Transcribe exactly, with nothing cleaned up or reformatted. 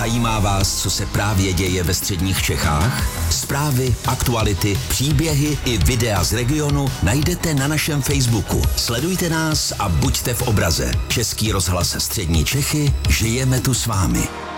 Zajímá vás, co se právě děje ve středních Čechách? Zprávy, aktuality, příběhy i videa z regionu najdete na našem Facebooku. Sledujte nás a buďte v obraze. Český rozhlas Střední Čechy, žijeme tu s vámi.